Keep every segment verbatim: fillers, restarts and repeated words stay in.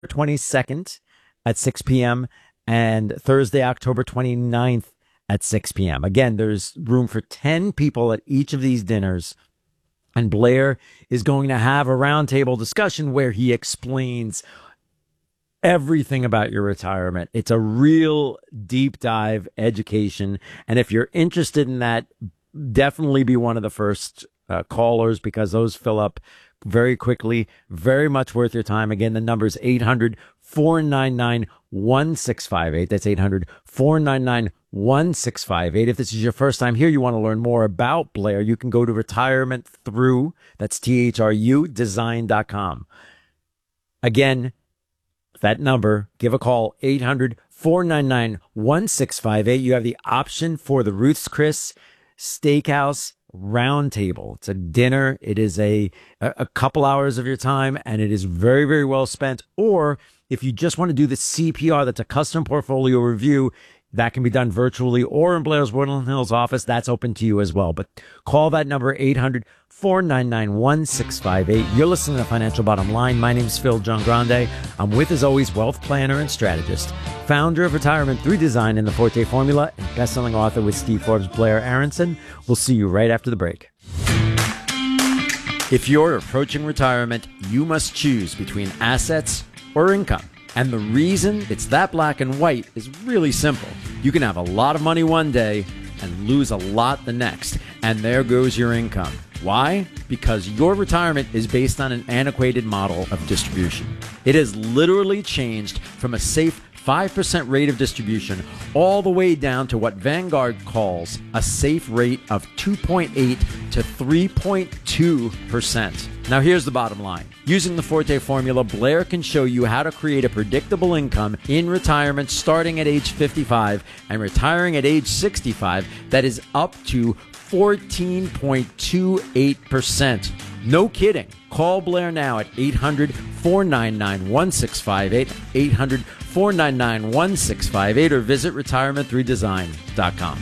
twenty-second at six p.m. and Thursday, October twenty-ninth at six p.m. Again, there's room for ten people at each of these dinners. And Blair is going to have a roundtable discussion where he explains everything about your retirement. It's a real deep dive education. And if you're interested in that, definitely be one of the first uh, callers, because those fill up very quickly. Very much worth your time. Again, the number is eight hundred, four nine nine, one six five eight. That's eight hundred, four nine nine, one six five eight. If this is your first time here, you want to learn more about Blair, you can go to retirement through, that's T H R U, design dot com. Again, that number, give a call, eight hundred, four nine nine, one six five eight. You have the option for the Ruth's Chris Steakhouse Roundtable. It's a dinner. It is a, a couple hours of your time, and it is very, very well spent. Or if you just want to do the C P R, that's a custom portfolio review, that can be done virtually or in Blair's Woodland Hills office. That's open to you as well. But call that number, eight hundred, four nine nine, one six five eight. You're listening to Financial Bottom Line. My name is Phil Giangrande. I'm with, as always, wealth planner and strategist, founder of Retirement Through Design and the Forte Formula, and best-selling author with Steve Forbes, Blair Aronson. We'll see you right after the break. If you're approaching retirement, you must choose between assets or income. And the reason it's that black and white is really simple. You can have a lot of money one day and lose a lot the next. And there goes your income. Why? Because your retirement is based on an antiquated model of distribution. It has literally changed from a safe five percent rate of distribution all the way down to what Vanguard calls a safe rate of two point eight to three point two percent. Now here's the bottom line. Using the Forte Formula, Blair can show you how to create a predictable income in retirement starting at age fifty-five and retiring at age sixty-five that is up to fourteen point two eight percent. No kidding. Call Blair now at eight hundred, four nine nine, one six five eight, eight hundred, four nine nine, one six five eight, or visit retirement through design dot com.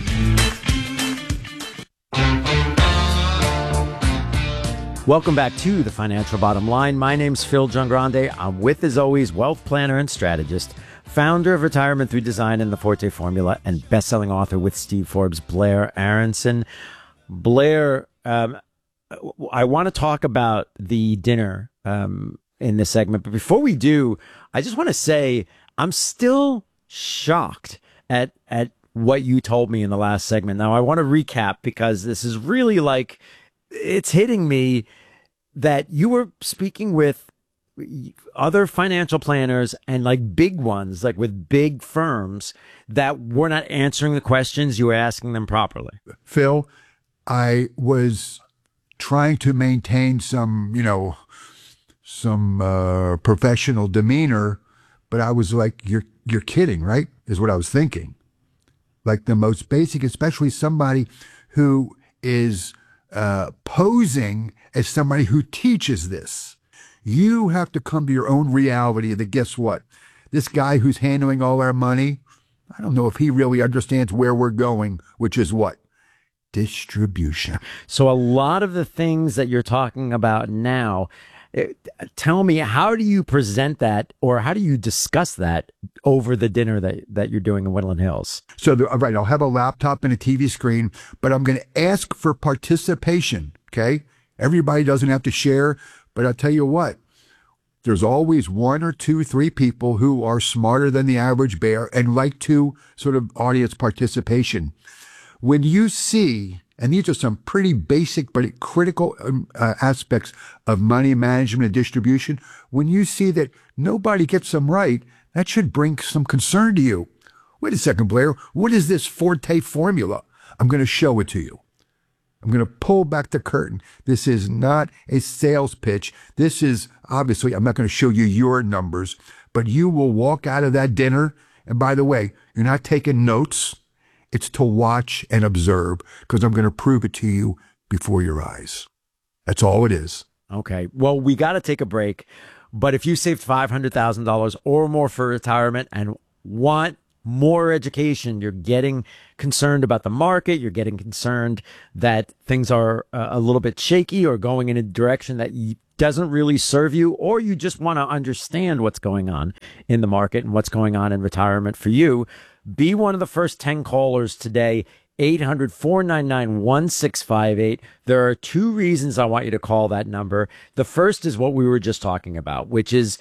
Welcome back to the Financial Bottom Line. My name's Phil Giangrande. I'm with, as always, wealth planner and strategist, founder of Retirement Through Design and the Forte Formula, and best-selling author with Steve Forbes, Blair Aronson. Blair, um, I want to talk about the dinner um, in this segment, but before we do, I just want to say I'm still shocked at at what you told me in the last segment. Now, I want to recap, because this is really like, it's hitting me that you were speaking with other financial planners and like big ones, like with big firms, that were not answering the questions you were asking them properly. Phil, I was trying to maintain some, you know, some uh, professional demeanor, but I was like, you're, you're kidding, right? Is what I was thinking. Like the most basic, especially somebody who is uh, posing as somebody who teaches this. You have to come to your own reality that, guess what? This guy who's handling all our money, I don't know if he really understands where we're going, which is what? Distribution. So a lot of the things that you're talking about now, tell me, how do you present that, or how do you discuss that over the dinner that, that you're doing in Woodland Hills? So, the, right, I'll have a laptop and a T V screen, but I'm going to ask for participation, okay? Everybody doesn't have to share, but I'll tell you what, there's always one or two, three people who are smarter than the average bear and like to sort of audience participation. When you see, and these are some pretty basic but critical um, uh, aspects of money management and distribution, when you see that nobody gets them right, that should bring some concern to you. Wait a second, Blair. What is this Forte Formula? I'm going to show it to you. I'm going to pull back the curtain. This is not a sales pitch. This is, obviously, I'm not going to show you your numbers, but you will walk out of that dinner. And by the way, you're not taking notes. It's to watch and observe, because I'm going to prove it to you before your eyes. That's all it is. Okay. Well, we got to take a break. But if you saved five hundred thousand dollars or more for retirement and want more education, you're getting concerned about the market, you're getting concerned that things are uh, a little bit shaky or going in a direction that you doesn't really serve you, or you just want to understand what's going on in the market and what's going on in retirement for you, be one of the first ten callers today. eight hundred, four nine nine, one six five eight. There are two reasons I want you to call that number. The first is what we were just talking about, which is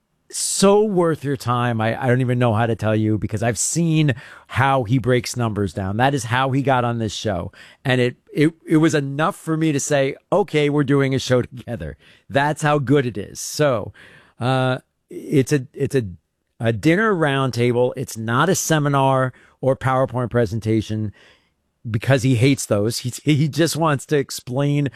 so worth your time. I, I don't even know how to tell you, because I've seen how he breaks numbers down. That is how he got on this show. And it, it, it was enough for me to say, okay, we're doing a show together. That's how good it is. So, uh, it's a, it's a, a dinner roundtable. It's not a seminar or PowerPoint presentation, because he hates those. He, he just wants to explain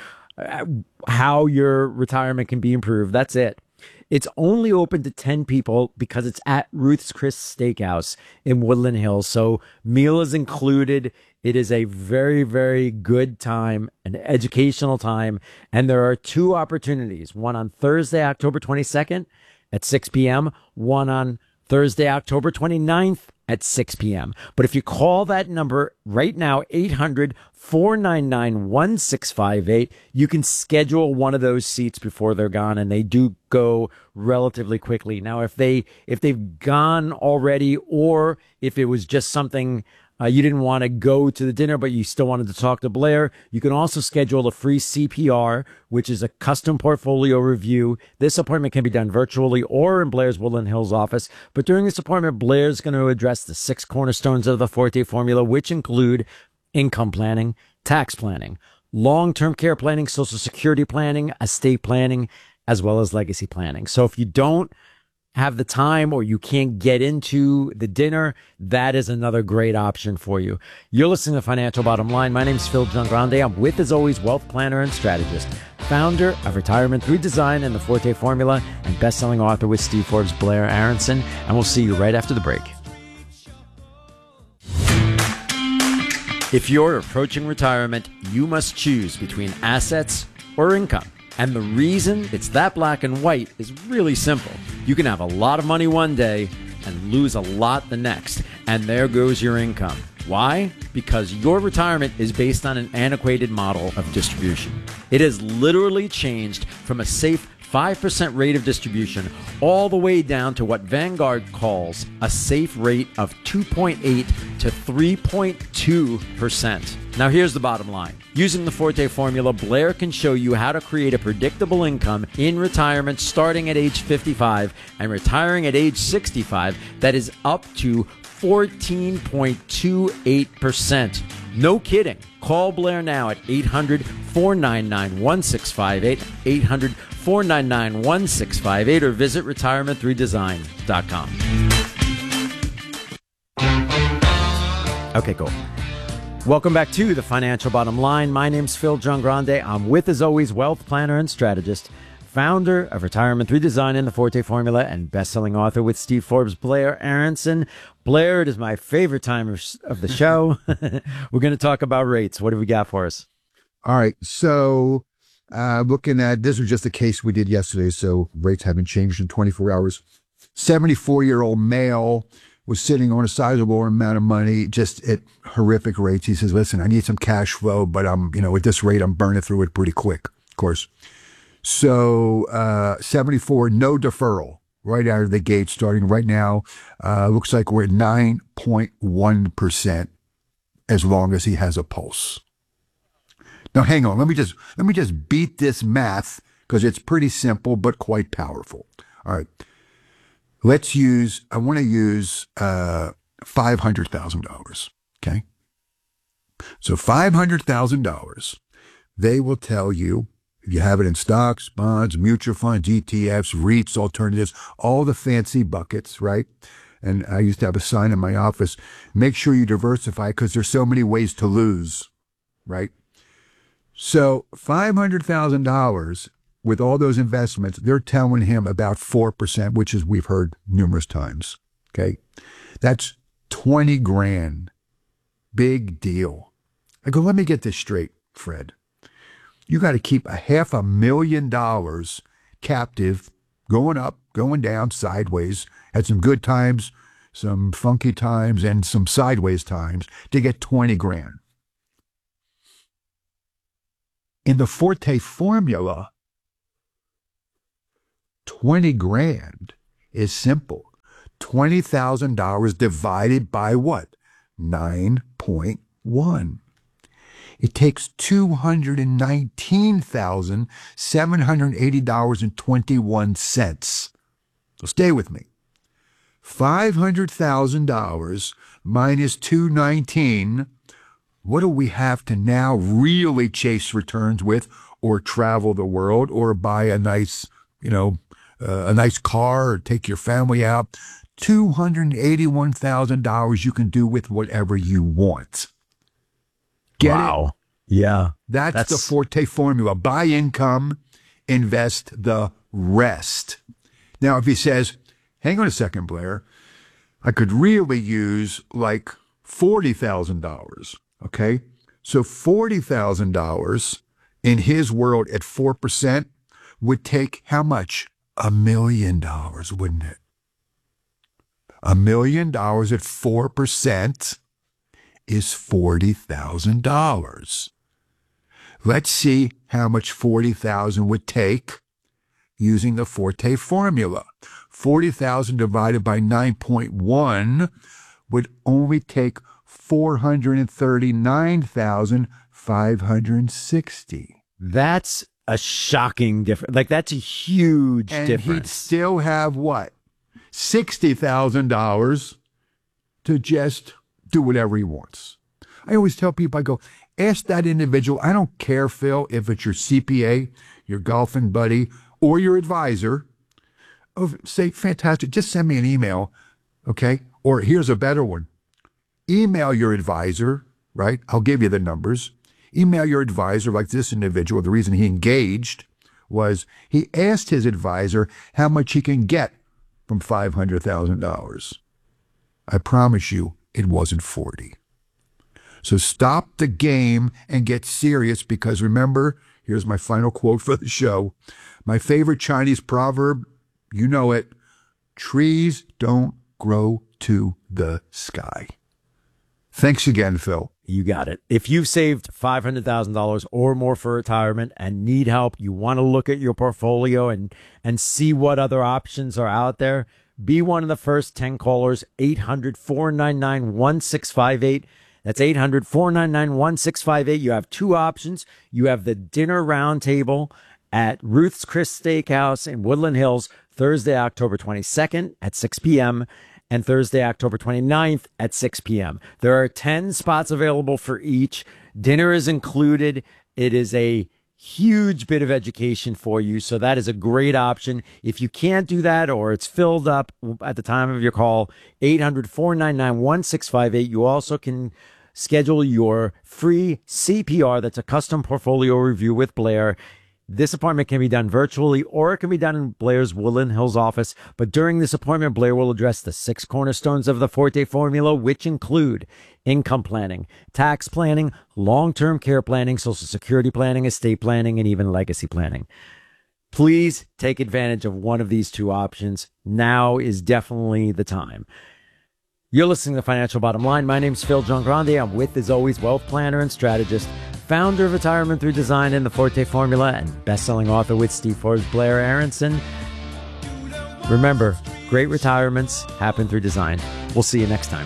how your retirement can be improved. That's it. It's only open to ten people because it's at Ruth's Chris Steakhouse in Woodland Hills. So meal is included. It is a very, very good time, an educational time. And there are two opportunities, one on Thursday, October twenty-second at six p.m., one on Thursday, October twenty-ninth at six p.m. But if you call that number right now, eight hundred, four nine nine, one six five eight, you can schedule one of those seats before they're gone, and they do go relatively quickly. Now, if they if they've gone already, or if it was just something uh, you didn't want to go to the dinner, but you still wanted to talk to Blair, you can also schedule a free C P R, which is a custom portfolio review. This appointment can be done virtually or in Blair's Woodland Hills office. But during this appointment, Blair's going to address the six cornerstones of the Forte formula, which include income planning, tax planning, long-term care planning, social security planning, estate planning, as well as legacy planning. So if you don't have the time, or you can't get into the dinner, that is another great option for you. You're listening to Financial Bottom Line. My name is Phil Giangrande. I'm with, as always, wealth planner and strategist, founder of Retirement Through Design and the Forte Formula, and best-selling author with Steve Forbes, Blair Aronson. And we'll see you right after the break. If you're approaching retirement, you must choose between assets or income. And the reason it's that black and white is really simple. You can have a lot of money one day and lose a lot the next. And there goes your income. Why? Because your retirement is based on an antiquated model of distribution. It has literally changed from a safe five percent rate of distribution all the way down to what Vanguard calls a safe rate of two point eight to three point two percent. Now here's the bottom line. Using the Forte formula, Blair can show you how to create a predictable income in retirement starting at age fifty-five and retiring at age sixty-five that is up to fourteen point two eight percent. No kidding. Call Blair now at eight hundred, four nine nine, one six five eight, eight hundred, four nine nine, one six five eight, or visit retirement through design dot com. Okay, cool. Welcome back to the Financial Bottom Line. My name's Phil Giangrande. I'm with, as always, wealth planner and strategist, founder of Retirement Through Design and the Forte Formula, and best-selling author with Steve Forbes, Blair Aronson. Blair, it is my favorite time of, of the show. We're going to talk about rates. What have we got for us? All right. So uh, looking at, this was just a case we did yesterday, so rates haven't changed in twenty-four hours. seventy-four-year-old male was sitting on a sizable amount of money, just at horrific rates. He says, listen, I need some cash flow, but I'm, you know, at this rate, I'm burning through it pretty quick, of course. So uh, seventy-four, no deferral right out of the gate starting right now. Uh, looks like we're at nine point one percent as long as he has a pulse. Now, hang on. Let me just, let me just beat this math because it's pretty simple, but quite powerful. All right. Let's use, I want to use uh, five hundred thousand dollars. Okay. So five hundred thousand dollars, they will tell you, if you have it in stocks, bonds, mutual funds, E T Fs, REITs, alternatives, all the fancy buckets, right? And I used to have a sign in my office, make sure you diversify because there's so many ways to lose, right? So five hundred thousand dollars with all those investments, they're telling him about four percent, which is we've heard numerous times, okay? That's twenty grand. Big deal. I go, let me get this straight, Fred. You got to keep a half a million dollars captive, going up, going down, sideways. Had some good times, some funky times, and some sideways times to get twenty grand. In the Forte formula, twenty grand is simple. twenty thousand dollars divided by what? nine point one. It takes two hundred nineteen thousand seven hundred eighty dollars and twenty-one cents. So stay with me. five hundred thousand dollars minus two hundred nineteen. What do we have to now really chase returns with, or travel the world, or buy a nice, you know, uh, a nice car, or take your family out? two hundred eighty-one thousand dollars you can do with whatever you want. Get wow. it? Yeah. That's, That's the Forte formula. Buy income, invest the rest. Now, if he says, hang on a second, Blair, I could really use like forty thousand dollars, okay? So forty thousand dollars in his world at four percent would take how much? A million dollars, wouldn't it? A million dollars at four percent is forty thousand dollars. Let's see how much forty thousand would take using the Forte formula. forty thousand divided by nine point one would only take four hundred thirty-nine thousand five hundred sixty. That's a shocking difference. Like, that's a huge and difference. He'd still have what? sixty thousand dollars to just do whatever he wants. I always tell people, I go, ask that individual. I don't care, Phil, if it's your C P A, your golfing buddy, or your advisor. Oh, say, fantastic, just send me an email, okay? Or here's a better one. Email your advisor, right? I'll give you the numbers. Email your advisor, like this individual. The reason he engaged was he asked his advisor how much he can get from five hundred thousand dollars. I promise you, it wasn't forty. So stop the game and get serious, because remember, here's my final quote for the show. My favorite Chinese proverb, you know it, trees don't grow to the sky. Thanks again, Phil. You got it. If you've saved five hundred thousand dollars or more for retirement and need help, you want to look at your portfolio and, and see what other options are out there, be one of the first ten callers, eight hundred, four nine nine, one six five eight. That's eight hundred, four nine nine, one six five eight. You have two options. You have the dinner roundtable at Ruth's Chris Steakhouse in Woodland Hills, Thursday, October twenty-second at six p.m., and Thursday, October twenty-ninth at six p.m. There are ten spots available for each. Dinner is included. It is a huge bit of education for you, so that is a great option. If you can't do that, or it's filled up at the time of your call, eight hundred, four nine nine, one six five eight. You also can schedule your free C P R. That's a custom portfolio review with Blair. This appointment can be done virtually, or it can be done in Blair's Woodland Hills office. But during this appointment, Blair will address the six cornerstones of the Forte formula, which include income planning, tax planning, long-term care planning, Social Security planning, estate planning, and even legacy planning. Please take advantage of one of these two options. Now is definitely the time. You're listening to Financial Bottom Line. My name's Phil Giangrande. I'm with, as always, wealth planner and strategist, founder of Retirement Through Design and the Forte Formula, and best-selling author with Steve Forbes, Blair Aronson. Remember, great retirements happen through design. We'll see you next time.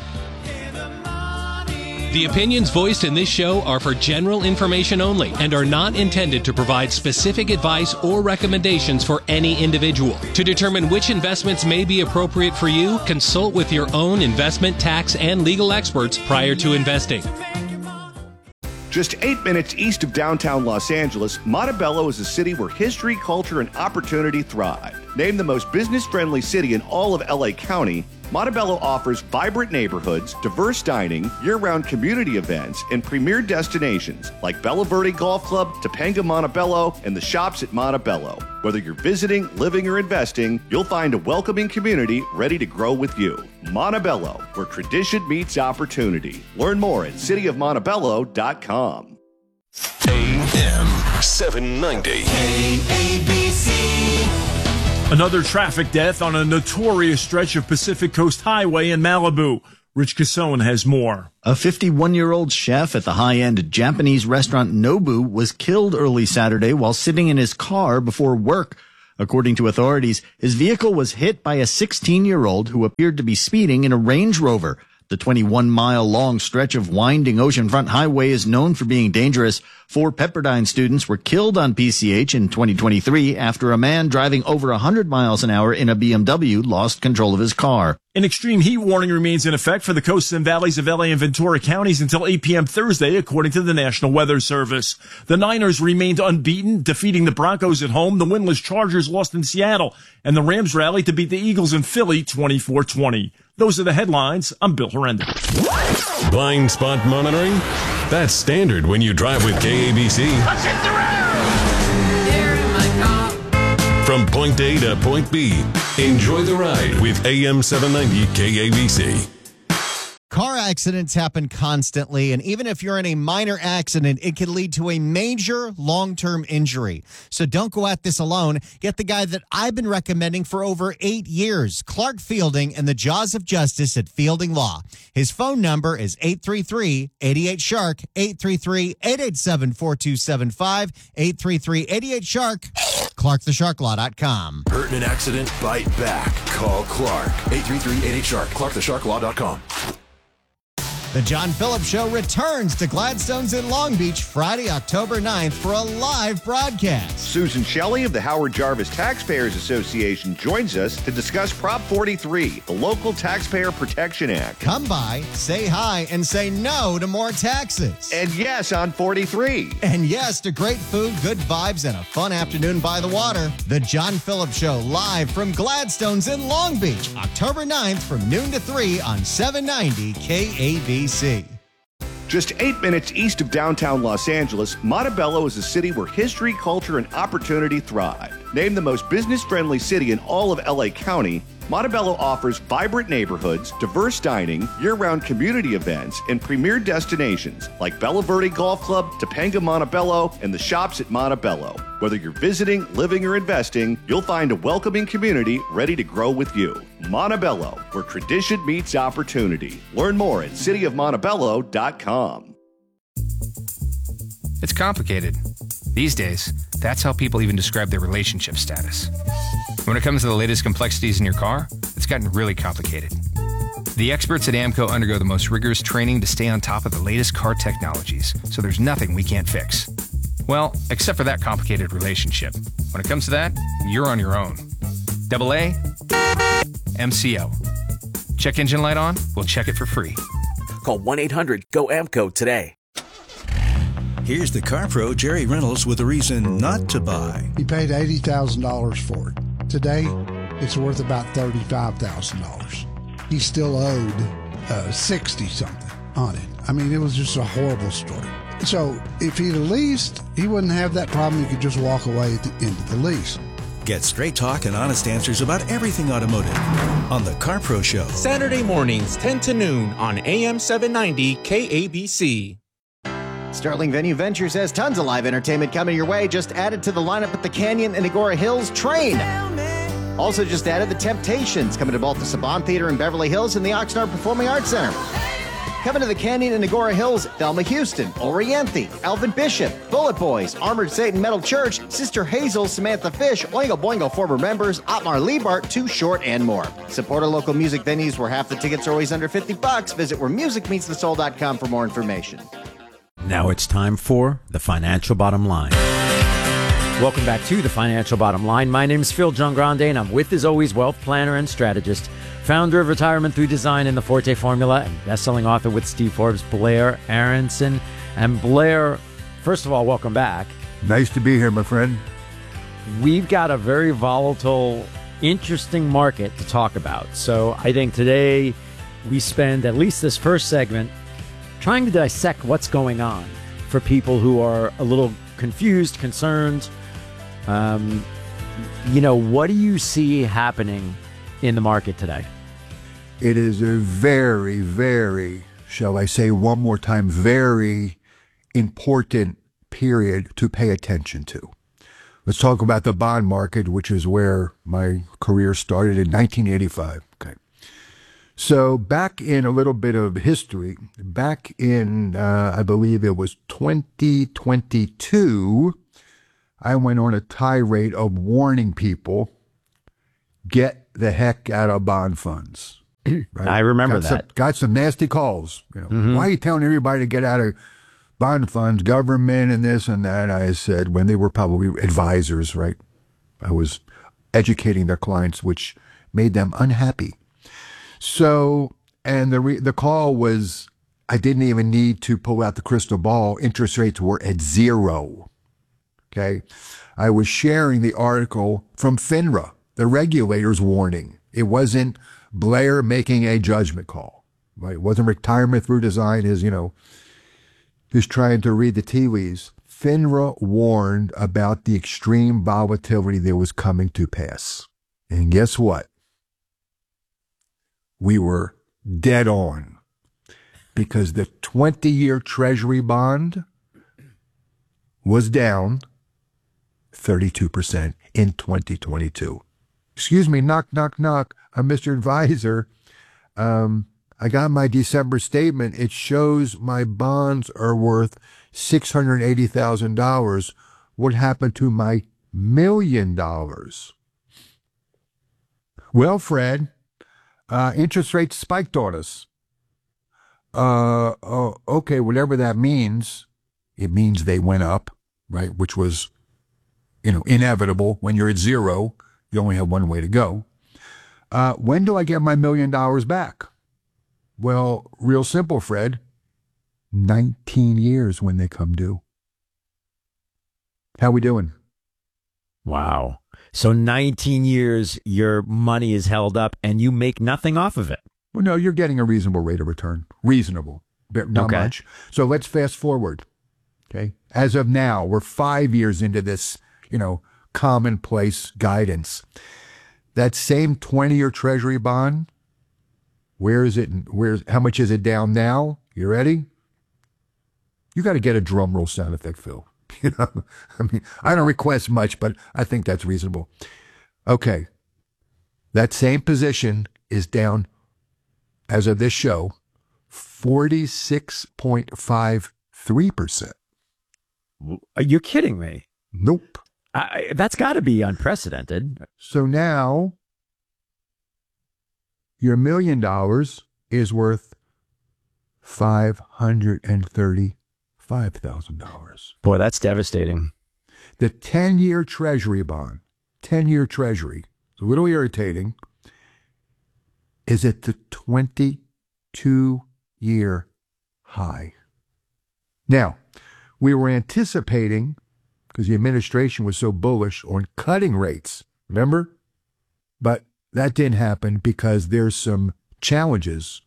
The opinions voiced in this show are for general information only and are not intended to provide specific advice or recommendations for any individual. To determine which investments may be appropriate for you, consult with your own investment, tax, and legal experts prior to investing. Just eight minutes east of downtown Los Angeles, Montebello is a city where history, culture, and opportunity thrive. Named the most business-friendly city in all of L A County, Montebello offers vibrant neighborhoods, diverse dining, year-round community events, and premier destinations like Bella Verde Golf Club, Topanga Montebello, and the shops at Montebello. Whether you're visiting, living, or investing, you'll find a welcoming community ready to grow with you. Montebello, where tradition meets opportunity. Learn more at city of montebello dot com. A M seven ninety. A A B C. Another traffic death on a notorious stretch of Pacific Coast Highway in Malibu. Rich Cassone has more. A fifty-one-year-old chef at the high-end Japanese restaurant Nobu was killed early Saturday while sitting in his car before work. According to authorities, his vehicle was hit by a sixteen-year-old who appeared to be speeding in a Range Rover. The twenty-one mile long stretch of winding oceanfront highway is known for being dangerous. Four Pepperdine students were killed on P C H in twenty twenty-three after a man driving over one hundred miles an hour in a B M W lost control of his car. An extreme heat warning remains in effect for the coasts and valleys of L A and Ventura counties until eight p.m. Thursday, according to the National Weather Service. The Niners remained unbeaten, defeating the Broncos at home. The winless Chargers lost in Seattle, and the Rams rallied to beat the Eagles in Philly twenty-four twenty. Those are the headlines. I'm Bill Horrenda. Blind spot monitoring? That's standard when you drive with K A B C. Let's hit the road! Here in my car. From point A to point B, enjoy the ride with A M seven ninety K A B C. Car accidents happen constantly, and even if you're in a minor accident, it can lead to a major long-term injury. So don't go at this alone. Get the guy that I've been recommending for over eight years, Clark Fielding and the Jaws of Justice at Fielding Law. His phone number is eight three three, eight eight, shark, eight three three, eight eight seven, four two seven five, eight three three, eight eight, shark, clark the shark law dot com. Hurt in an accident? Bite back. Call Clark. eight three three, eight eight, shark, clark the shark law dot com. The John Phillips Show returns to Gladstone's in Long Beach Friday, October ninth for a live broadcast. Susan Shelley of the Howard Jarvis Taxpayers Association joins us to discuss Prop forty-three, the Local Taxpayer Protection Act. Come by, say hi, and say no to more taxes. And yes on forty-three. And yes to great food, good vibes, and a fun afternoon by the water. The John Phillips Show live from Gladstone's in Long Beach, October ninth from noon to three on seven ninety K A B C. Just eight minutes east of downtown Los Angeles, Montebello is a city where history, culture, and opportunity thrive. Named the most business-friendly city in all of L A County, Montebello offers vibrant neighborhoods, diverse dining, year-round community events, and premier destinations like Bella Verde Golf Club, Topanga Montebello, and the shops at Montebello. Whether you're visiting, living, or investing, you'll find a welcoming community ready to grow with you. Montebello, where tradition meets opportunity. Learn more at city of montebello dot com. It's complicated. These days, that's how people even describe their relationship status. When it comes to the latest complexities in your car, it's gotten really complicated. The experts at AAMCO undergo the most rigorous training to stay on top of the latest car technologies, so there's nothing we can't fix. Well, except for that complicated relationship. When it comes to that, you're on your own. Double A, M C O. Check engine light on? We'll check it for free. Call one eight hundred G O A M C O today. Here's the car pro, Jerry Reynolds, with a reason not to buy. He paid eighty thousand dollars for it. Today, it's worth about thirty-five thousand dollars. He still owed uh, sixty something on it. I mean, it was just a horrible story. So if he'd leased, he wouldn't have that problem. He could just walk away at the end of the lease. Get straight talk and honest answers about everything automotive on the Car Pro Show. Saturday mornings, ten to noon on A M seven ninety K A B C. Sterling Venue Ventures has tons of live entertainment coming your way. Just added to the lineup at the Canyon and Agora Hills Train. Also just added the Temptations coming to both the Saban Theater in Beverly Hills and the Oxnard Performing Arts Center. Coming to the Canyon and Agora Hills, Thelma Houston, Oriente, Alvin Bishop, Bullet Boys, Armored Satan Metal Church, Sister Hazel, Samantha Fish, Oingo Boingo former members, Otmar Liebart, Too Short, and more. Support our local music venues where half the tickets are always under fifty bucks. Visit where music meets the soul dot com for more information. Now it's time for The Financial Bottom Line. Welcome back to The Financial Bottom Line. My name is Phil Giangrande, and I'm with, as always, wealth planner and strategist, founder of Retirement Through Design and the Forte Formula, and best-selling author with Steve Forbes, Blair Aronson. And Blair, first of all, welcome back. Nice to be here, my friend. We've got a very volatile, interesting market to talk about. So I think today we spend at least this first segment trying to dissect what's going on for people who are a little confused, concerned. Um, you know, what do you see happening in the market today? It is a very, very, shall I say one more time, very important period to pay attention to. Let's talk about the bond market, which is where my career started in nineteen eighty-five. Okay. So back in a little bit of history, back in, uh, I believe it was twenty twenty-two, I went on a tirade of warning people, get the heck out of bond funds. Right? I remember got that. Some, got some nasty calls. You know, Mhm. why are you telling everybody to get out of bond funds, government, and this and that? I said, when they were probably advisors, right? I was educating their clients, which made them unhappy. So, and the re- the call was, I didn't even need to pull out the crystal ball. Interest rates were at zero. Okay. I was sharing the article from FINRA, the regulator's warning. It wasn't Blair making a judgment call, right? It wasn't retirement through design, his, you know, who's trying to read the tea leaves. FINRA warned about the extreme volatility that was coming to pass. And guess what? We were dead on, because the twenty-year Treasury bond was down thirty-two percent in twenty twenty-two. Excuse me, knock, knock, knock. I'm Mister Advisor. Um, I got my December statement. It shows my bonds are worth six hundred eighty thousand dollars. What happened to my million dollars? Well, Fred, uh, interest rates spiked on us. Uh, oh, okay, whatever that means, it means they went up, right? Which was, you know, inevitable. When you're at zero, you only have one way to go. Uh, when do I get my million dollars back? Well, real simple, Fred. nineteen years when they come due. How we doing? Wow. So nineteen years, your money is held up and you make nothing off of it. Well, no, you're getting a reasonable rate of return. Reasonable. But not Okay. much. So let's fast forward. Okay. As of now, we're five years into this, you know, commonplace guidance. That same twenty-year Treasury bond, where is it? Where's how much is it down now? You ready? You got to get a drum roll sound effect, Phil. You know, I mean, I don't request much, but I think that's reasonable. Okay. That same position is down, as of this show, forty-six point five three percent. Are you kidding me? Nope. I, that's got to be unprecedented. So now your million dollars is worth five hundred thirty-five thousand dollars. Boy, that's devastating. The ten-year Treasury bond, ten-year Treasury, it's a little irritating, is at the twenty-two-year high. Now, we were anticipating, because the administration was so bullish on cutting rates, remember? But that didn't happen because there's some challenges.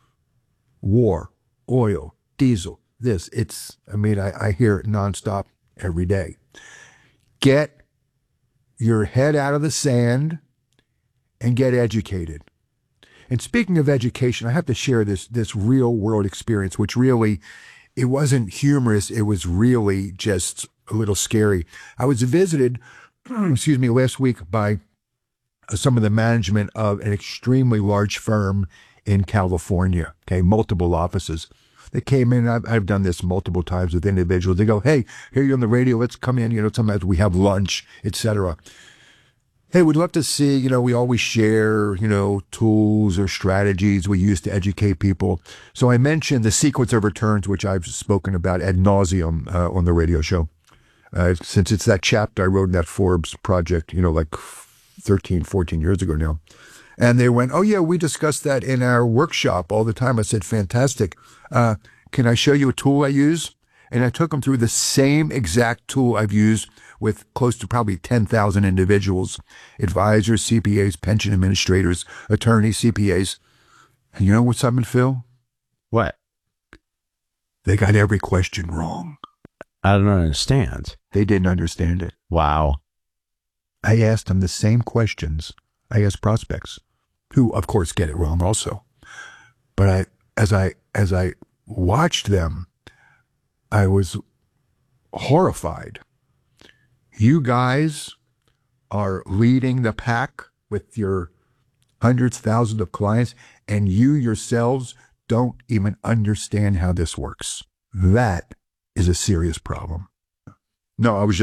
War, oil, diesel, this. It's, I mean, I, I hear it nonstop every day. Get your head out of the sand and get educated. And speaking of education, I have to share this, this real world experience, which really, it wasn't humorous. It was really just a little scary. I was visited, excuse me, last week by some of the management of an extremely large firm in California, okay, multiple offices. They came in, I've, I've done this multiple times with individuals. They go, hey, here you're on the radio, let's come in, you know, sometimes we have lunch, et cetera. Hey, we'd love to see, you know, we always share, you know, tools or strategies we use to educate people. So I mentioned the sequence of returns, which I've spoken about ad nauseum uh, on the radio show. Uh, since it's that chapter I wrote in that Forbes project, you know, like thirteen, fourteen years ago now. And they went, oh, yeah, we discussed that in our workshop all the time. I said, fantastic. Uh, can I show you a tool I use? And I took them through the same exact tool I've used with close to probably ten thousand individuals, advisors, C P As, pension administrators, attorneys, C P As. And you know what's happened, Phil? What? They got every question wrong. I don't understand. They didn't understand it. Wow. I asked them the same questions I asked prospects, who, of course, get it wrong also. But I, as I, as I watched them, I was horrified. You guys are leading the pack with your hundreds, thousands of clients, and you yourselves don't even understand how this works. That is a serious problem. No, I was just,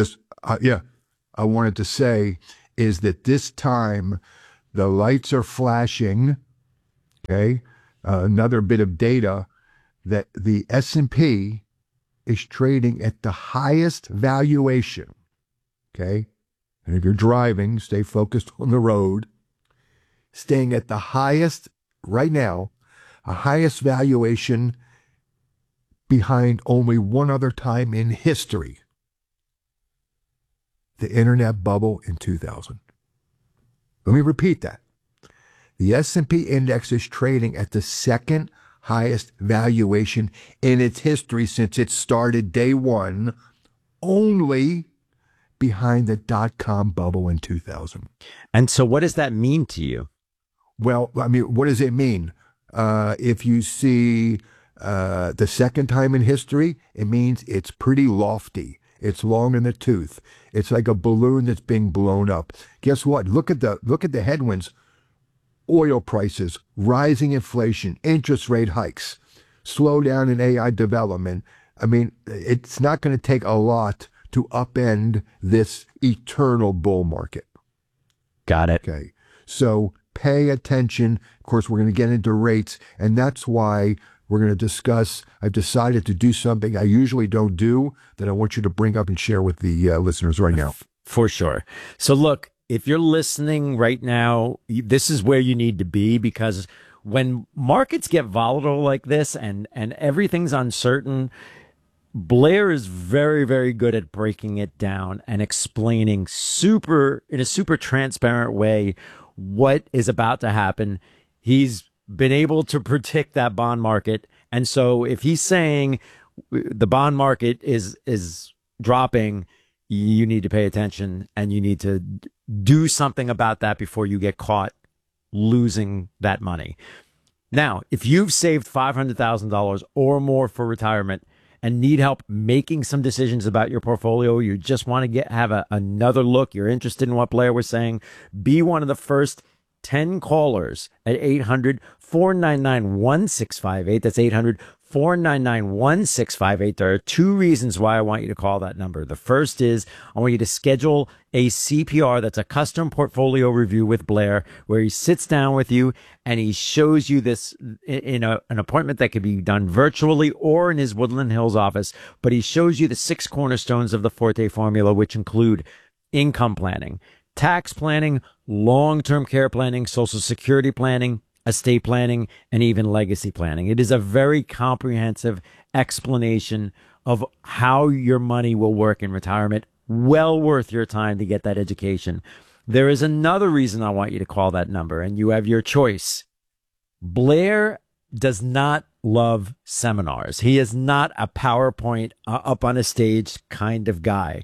uh, yeah, I wanted to say is that this time the lights are flashing. Okay, uh, another bit of data that the S and P is trading at the highest valuation. Okay, and if you're driving, stay focused on the road. Staying at the highest right now, a highest valuation behind only one other time in history, the internet bubble in two thousand. Let me repeat that. The S and P index is trading at the second highest valuation in its history since it started day one, only behind the dot-com bubble in two thousand. And so what does that mean to you? Well, I mean, what does it mean? Uh, if you see uh, the second time in history, it means it's pretty lofty. It's long in the tooth. It's like a balloon that's being blown up. Guess what? Look at the look at the headwinds. Oil prices, rising inflation, interest rate hikes, slowdown in A I development. I mean, it's not going to take a lot to upend this eternal bull market. Got it. Okay. So pay attention. Of course, we're going to get into rates, and that's why we're going to discuss. I've decided to do something I usually don't do that I want you to bring up and share with the uh, listeners right now. For sure. So look, if you're listening right now, this is where you need to be, because when markets get volatile like this and, and everything's uncertain, Blair is very, very good at breaking it down and explaining super in a super transparent way what is about to happen. He's been able to predict that bond market. And so if he's saying the bond market is is dropping, you need to pay attention and you need to do something about that before you get caught losing that money. Now, if you've saved five hundred thousand dollars or more for retirement and need help making some decisions about your portfolio, you just want to get have a, another look, you're interested in what Blair was saying, be one of the first ten callers at eight hundred, four nine nine, one six five eight. That's eight hundred, four nine nine, one six five eight. There are two reasons why I want you to call that number. The first is I want you to schedule a C P R, that's a custom portfolio review with Blair, where he sits down with you and he shows you this in a, an appointment that could be done virtually or in his Woodland Hills office. But he shows you the six cornerstones of the Forte formula, which include income planning, tax planning, long-term care planning, Social Security planning, estate planning, and even legacy planning. It is a very comprehensive explanation of how your money will work in retirement. Well worth your time to get that education. There is another reason I want you to call that number, and you have your choice. Blair does not love seminars. He is not a PowerPoint uh, up on a stage kind of guy.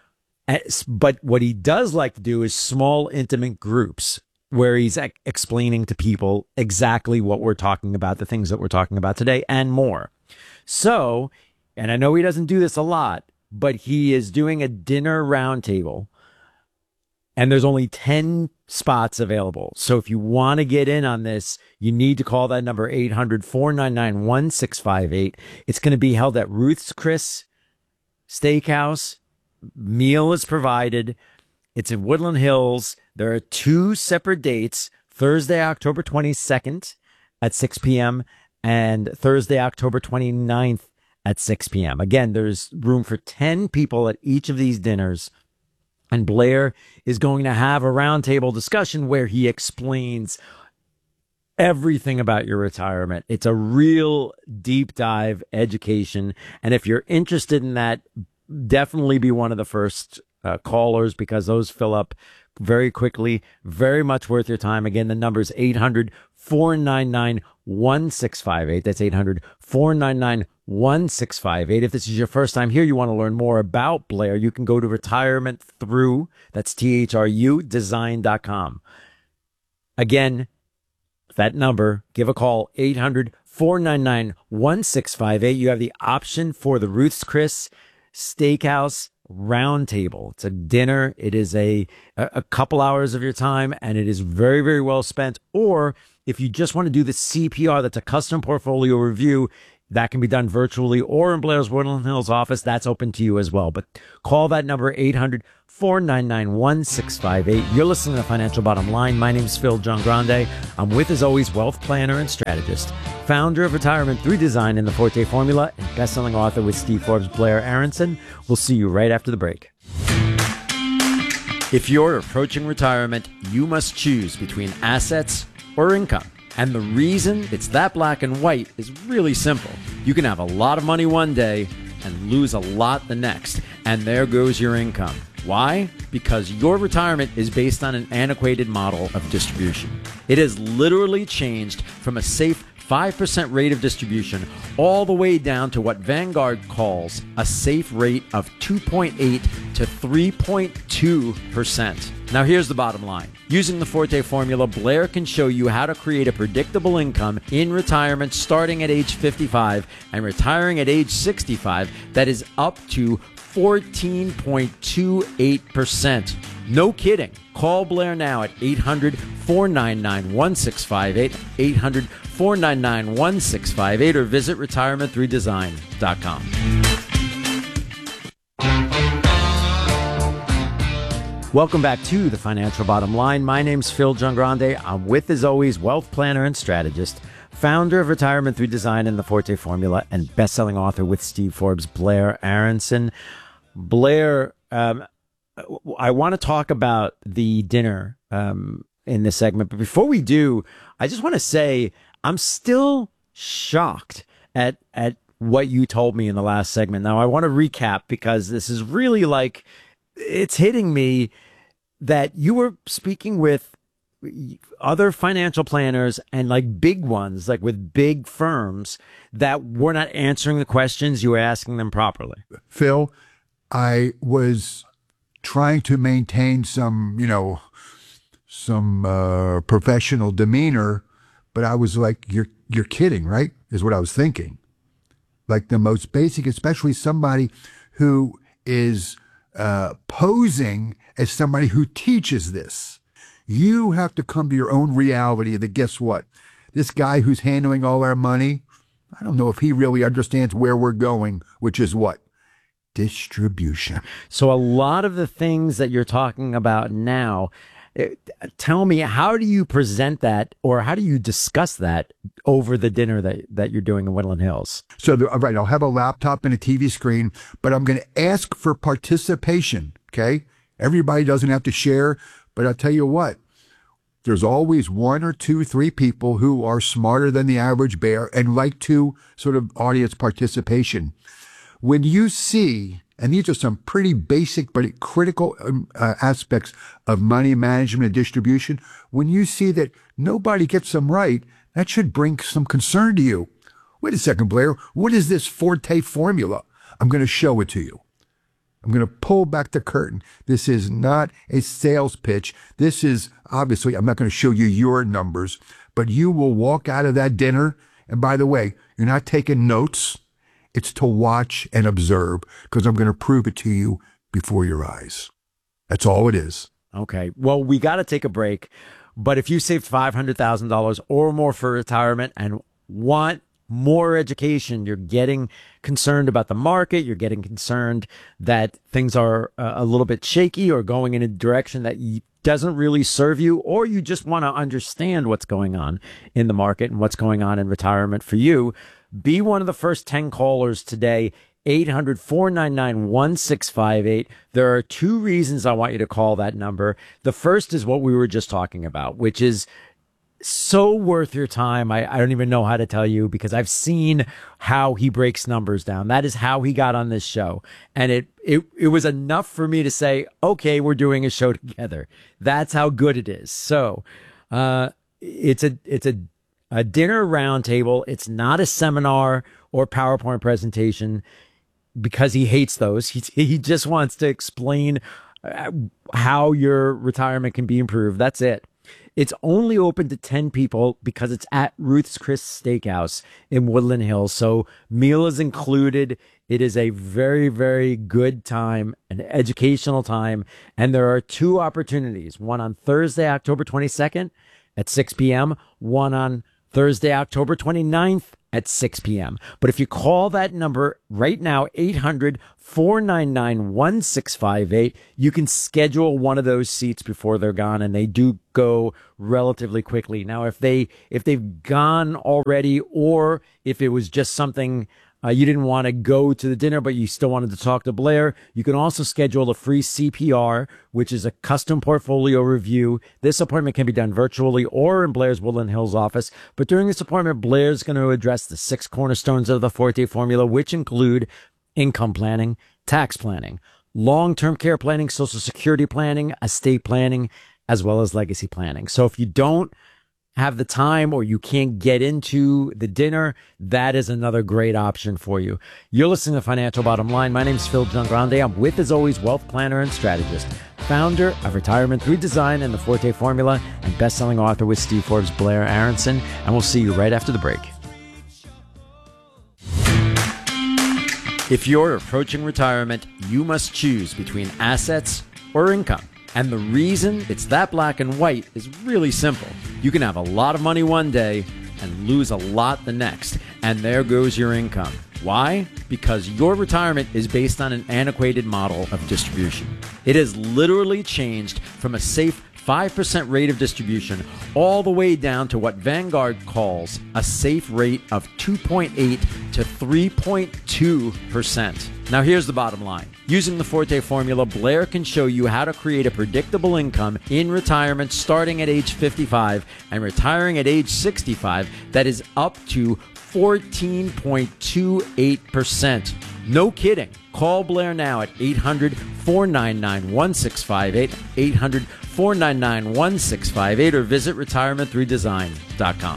But what he does like to do is small, intimate groups where he's ex- explaining to people exactly what we're talking about, the things that we're talking about today, and more. So, and I know he doesn't do this a lot, but he is doing a dinner roundtable, and there's only ten spots available. So if you want to get in on this, you need to call that number, eight hundred, four nine nine, one six five eight. It's going to be held at Ruth's Chris Steakhouse. Meal is provided. It's in Woodland Hills. There are two separate dates, Thursday, October twenty-second at six p.m. and Thursday, October twenty-ninth at six p.m. Again, there's room for ten people at each of these dinners. And Blair is going to have a roundtable discussion where he explains everything about your retirement. It's a real deep dive education. And if you're interested in that, definitely be one of the first uh, callers, because those fill up very quickly. Very much worth your time. Again, the number is eight hundred, four nine nine, one six five eight. That's eight hundred, four nine nine, one six five eight. If this is your first time here, you want to learn more about Blair, you can go to Retirement Through, that's T H R U, design dot com. Again, that number, give a call, eight hundred, four nine nine, one six five eight. You have the option for the Ruth's Chris Steakhouse Roundtable. It's a dinner. It is a a couple hours of your time, and it is very, very well spent. Or if you just want to do the C P R, that's a custom portfolio review, That can be done virtually or in Blair's Woodland Hills office. That's open to you as well. But call that number, eight hundred, four nine nine, one six five eight. You're listening to the Financial Bottom Line. My name's Phil Giangrande. I'm with, as always, wealth planner and strategist, founder of Retirement through Design in the Forte Formula, and best-selling author with Steve Forbes, Blair Aronson. We'll see you right after the break. If you're approaching retirement, you must choose between assets or income. And the reason it's that black and white is really simple. You can have a lot of money one day and lose a lot the next. And there goes your income. Why? Because your retirement is based on an antiquated model of distribution. It has literally changed from a safe five percent rate of distribution all the way down to what Vanguard calls a safe rate of two point eight to three point two percent. Now here's the bottom line. Using the Forte formula, Blair can show you how to create a predictable income in retirement starting at age fifty-five and retiring at age sixty-five that is up to fourteen point two eight percent. No kidding. Call Blair now at eight hundred, four nine nine, one six five eight, eight hundred, four nine nine, one six five eight, or visit retirement through design dot com. Welcome back to the Financial Bottom Line. My name's Phil Giangrande. I'm with, as always, wealth planner and strategist, founder of Retirement through Design and the Forte Formula, and best-selling author with Steve Forbes, Blair Aronson. Blair, um, I want to talk about the dinner um, in this segment, but before we do, I just want to say I'm still shocked at at what you told me in the last segment. Now, I want to recap because this is really like, it's hitting me that you were speaking with other financial planners and like big ones, like with big firms that were not answering the questions you were asking them properly. Phil, I was trying to maintain some, you know, some uh, professional demeanor, but I was like, you're, you're kidding, right? Is what I was thinking. Like the most basic, especially somebody who is uh, posing as somebody who teaches this. You have to come to your own reality that, guess what? This guy who's handling all our money, I don't know if he really understands where we're going, which is what? Distribution. So a lot of the things that you're talking about now, it, tell me, how do you present that, or how do you discuss that over the dinner that, that you're doing in Woodland Hills? So, the, right, I'll have a laptop and a T V screen, but I'm going to ask for participation, okay? Everybody doesn't have to share, but I'll tell you what, there's always one or two, three people who are smarter than the average bear and like to sort of audience participation. When you see, and these are some pretty basic but critical um, uh, aspects of money management and distribution, when you see that nobody gets them right, that should bring some concern to you. Wait a second, Blair. What is this Forte formula? I'm going to show it to you. I'm going to pull back the curtain. This is not a sales pitch. This is, obviously, I'm not going to show you your numbers, but you will walk out of that dinner. And by the way, you're not taking notes. It's to watch and observe, because I'm going to prove it to you before your eyes. That's all it is. Okay. Well, we got to take a break. But if you saved five hundred thousand dollars or more for retirement and want more education, you're getting concerned about the market, you're getting concerned that things are uh, a little bit shaky or going in a direction that you, doesn't really serve you, or you just want to understand what's going on in the market and what's going on in retirement for you, be one of the first ten callers today, eight hundred, four nine nine, one six five eight. There are two reasons I want you to call that number. The first is what we were just talking about, which is so worth your time. I, I don't even know how to tell you, because I've seen how he breaks numbers down. That is how he got on this show. And it, it, it was enough for me to say, okay, we're doing a show together. That's how good it is. So, uh, it's a, it's a, a dinner roundtable. It's not a seminar or PowerPoint presentation, because he hates those. He, he just wants to explain how your retirement can be improved. That's it. It's only open to ten people because it's at Ruth's Chris Steakhouse in Woodland Hills. So meal is included. It is a very, very good time, an educational time. And there are two opportunities, one on Thursday, October twenty-second at six p.m., one on Thursday, October twenty-ninth at six p.m. But if you call that number right now, eight hundred, four nine nine, one six five eight, you can schedule one of those seats before they're gone, and they do go relatively quickly. Now, if they if they've gone already, or if it was just something uh, you didn't want to go to the dinner, but you still wanted to talk to Blair, you can also schedule a free C P R, which is a custom portfolio review. This appointment can be done virtually or in Blair's Woodland Hills office. But during this appointment, Blair's going to address the six cornerstones of the Forte formula, which include income planning, tax planning, long-term care planning, social security planning, estate planning, as well as legacy planning. So if you don't have the time or you can't get into the dinner, that is another great option for you. You're listening to Financial Bottom Line. My name's Phil Giangrande. I'm with, as always, wealth planner and strategist, founder of Retirement through Design and the Forte Formula, and best-selling author with Steve Forbes, Blair Aronson. And we'll see you right after the break. If you're approaching retirement, you must choose between assets or income. And the reason it's that black and white is really simple. You can have a lot of money one day and lose a lot the next. And there goes your income. Why? Because your retirement is based on an antiquated model of distribution. It has literally changed from a safe five percent rate of distribution all the way down to what Vanguard calls a safe rate of two point eight to three point two percent. Now here's the bottom line. Using the Forte formula, Blair can show you how to create a predictable income in retirement starting at age fifty-five and retiring at age sixty-five that is up to fourteen point two eight percent. No kidding. Call Blair now at eight hundred, four nine nine, one six five eight, eight hundred, four nine nine, one six five eight, or visit retirement through design dot com.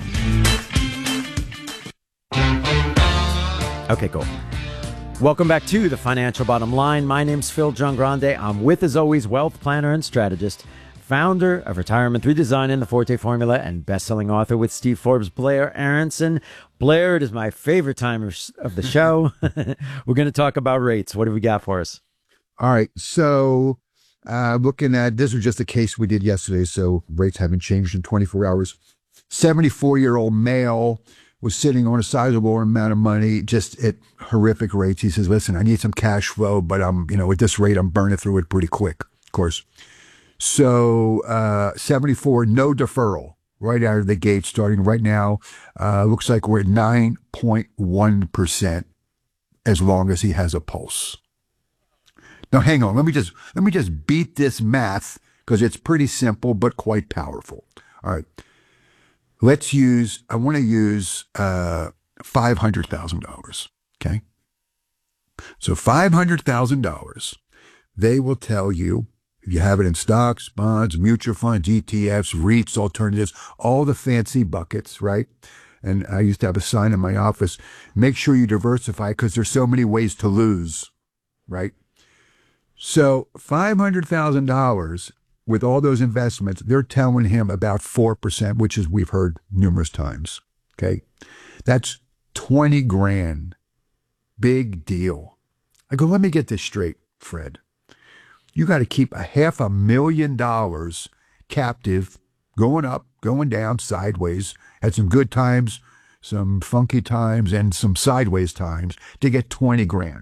Okay, cool. Welcome back to the Financial Bottom Line. My name's Phil Giangrande. I'm with, as always, wealth planner and strategist, founder of Retirement through Design and the Forte Formula, and best-selling author with Steve Forbes, Blair Aronson. Blair, it is my favorite time of the show. We're going to talk about rates. What have we got for us? All right. So uh, looking at, this was just a case we did yesterday, so rates haven't changed in twenty-four hours. seventy-four-year-old male was sitting on a sizable amount of money, just at horrific rates. He says, listen, I need some cash flow, but I'm, you know, at this rate, I'm burning through it pretty quick, of course. So uh, seventy-four, no deferral right out of the gate starting right now. Uh, looks like we're at nine point one percent as long as he has a pulse. Now, hang on. Let me just, let me just beat this math because it's pretty simple but quite powerful. All right. Let's use, I want to use uh, five hundred thousand dollars, okay? So five hundred thousand dollars, they will tell you, if you have it in stocks, bonds, mutual funds, E T Fs, REITs, alternatives, all the fancy buckets, right? And I used to have a sign in my office, make sure you diversify because there's so many ways to lose, right? So five hundred thousand dollars with all those investments, they're telling him about four percent, which is we've heard numerous times, okay? That's twenty grand. Big deal. I go, let me get this straight, Fred. You got to keep a half a million dollars captive, going up, going down, sideways. Had some good times, some funky times, and some sideways times to get twenty grand.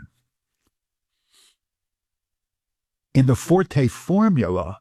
In the Forte formula,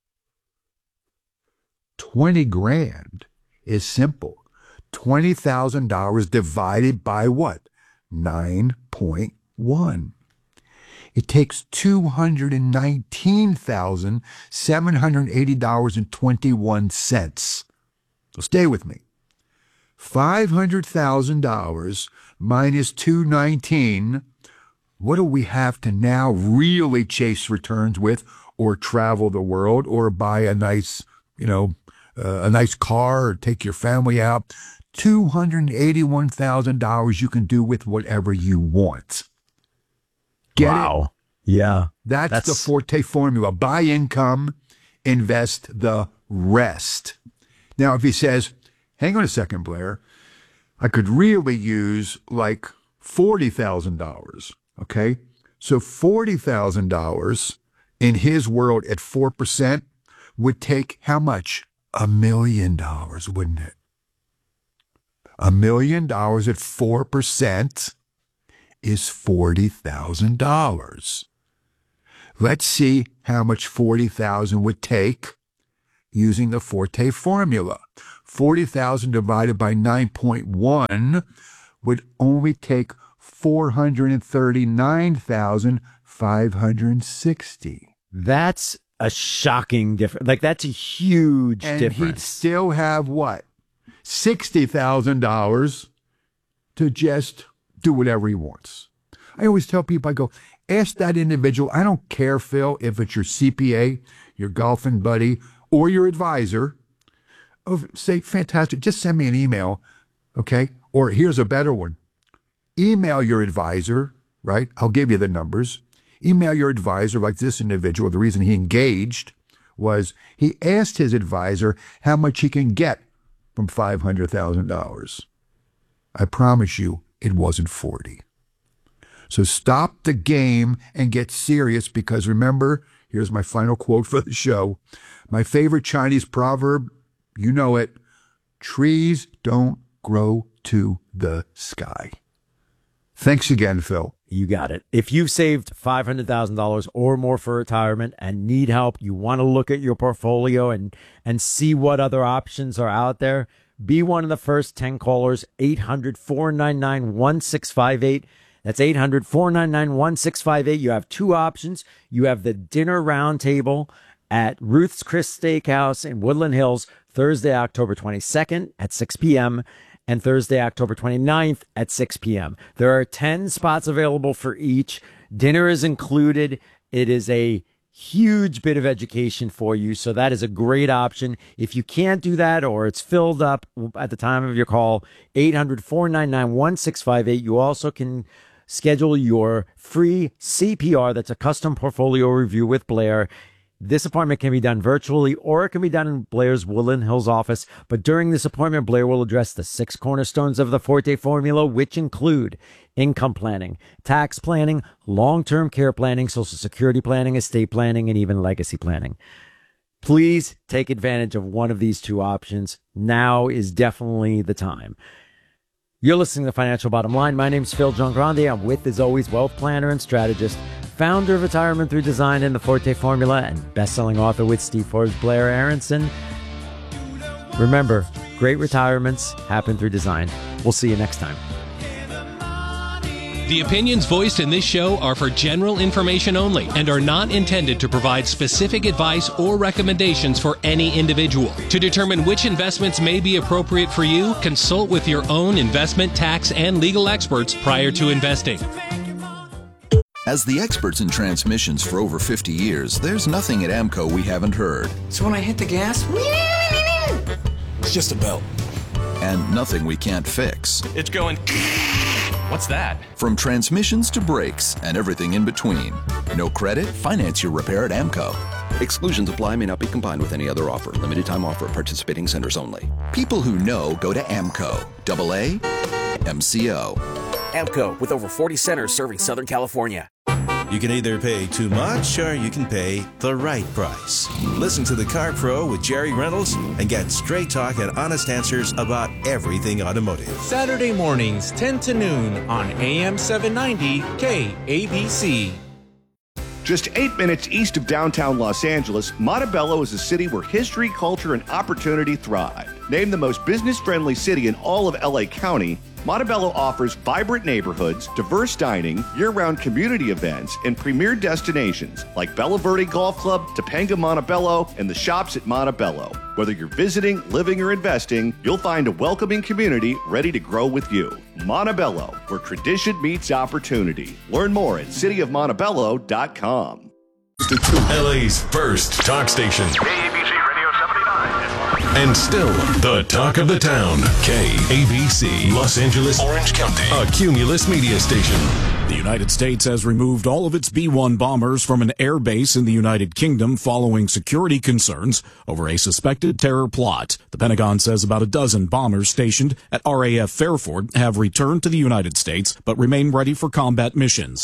twenty grand is simple. twenty thousand dollars divided by what? nine point one. It takes two hundred nineteen thousand, seven hundred eighty dollars and twenty-one cents. So stay with me. five hundred thousand dollars minus two hundred nineteen, what do we have to now really chase returns with, or travel the world, or buy a nice, you know, uh, a nice car, or take your family out? two hundred eighty-one thousand dollars you can do with whatever you want. Get wow. it? Yeah. That's, that's the Forte formula. Buy income, invest the rest. Now, if he says, hang on a second, Blair, I could really use like forty thousand dollars, okay? So forty thousand dollars in his world at four percent would take how much? A million dollars, wouldn't it? A million dollars at four percent is forty thousand dollars. Let's see how much forty thousand dollars would take using the Forte formula. forty thousand dollars divided by nine point one would only take four hundred thirty-nine thousand five hundred sixty. That's a shocking difference. Like, that's a huge and difference. And he'd still have what? sixty thousand dollars to just do whatever he wants. I always tell people, I go, ask that individual. I don't care, Phil, if it's your C P A, your golfing buddy, or your advisor. Oh, say, fantastic, just send me an email, okay? Or here's a better one. Email your advisor, right? I'll give you the numbers. Email your advisor, like this individual. The reason he engaged was he asked his advisor how much he can get from five hundred thousand dollars. I promise you, it wasn't forty. So stop the game and get serious, because remember, here's my final quote for the show. My favorite Chinese proverb, you know it, trees don't grow to the sky. Thanks again, Phil. You got it. If you've saved five hundred thousand dollars or more for retirement and need help, you want to look at your portfolio and, and see what other options are out there, be one of the first ten callers, eight hundred, four nine nine, one six five eight. That's eight hundred, four nine nine, one six five eight. You have two options. You have the dinner roundtable at Ruth's Chris Steakhouse in Woodland Hills, Thursday, October twenty-second at six p.m., and Thursday, October twenty-ninth at six p.m. There are ten spots available for each. Dinner is included. It is a huge bit of education for you, so that is a great option. If you can't do that, or it's filled up at the time of your call, eight hundred, four nine nine, one six five eight. You also can schedule your free C P R. That's a custom portfolio review with Blair. This appointment can be done virtually, or it can be done in Blair's Woodland Hills office. But during this appointment, Blair will address the six cornerstones of the Forte formula, which include income planning, tax planning, long-term care planning, Social Security planning, estate planning, and even legacy planning. Please take advantage of one of these two options. Now is definitely the time. You're listening to Financial Bottom Line. My name is Phil Giangrande. I'm with, as always, wealth planner and strategist, founder of Retirement Through Design and the Forte Formula, and best-selling author with Steve Forbes, Blair Aronson. Remember, great retirements happen through design. We'll see you next time. The opinions voiced in this show are for general information only and are not intended to provide specific advice or recommendations for any individual. To determine which investments may be appropriate for you, consult with your own investment, tax, and legal experts prior to investing. As the experts in transmissions for over fifty years, there's nothing at AMCO we haven't heard. So when I hit the gas, it's just a belt. And nothing we can't fix. It's going... What's that? From transmissions to brakes and everything in between. No credit? Finance your repair at AMCO. Exclusions apply, may not be combined with any other offer. Limited time offer at participating centers only. People who know go to AMCO. Double A M C O. AMCO, with over forty centers serving Southern California. You can either pay too much or you can pay the right price. Listen to The Car Pro with Jerry Reynolds and get straight talk and honest answers about everything automotive. Saturday mornings, ten to noon on A M seven ninety K A B C. Just eight minutes east of downtown Los Angeles, Montebello is a city where history, culture, and opportunity thrive. Named the most business-friendly city in all of L A County, Montebello offers vibrant neighborhoods, diverse dining, year-round community events, and premier destinations like Bella Verde Golf Club, Topanga Montebello, and the shops at Montebello. Whether you're visiting, living, or investing, you'll find a welcoming community ready to grow with you. Montebello, where tradition meets opportunity. Learn more at city of montebello dot com. L A's first talk station. K A B C Radio seventy-nine. And still the talk of the town. K A B C, Los Angeles, Orange County. A Cumulus media station. The United States has removed all of its B one bombers from an air base in the United Kingdom following security concerns over a suspected terror plot. The Pentagon says about a dozen bombers stationed at R A F Fairford have returned to the United States but remain ready for combat missions. The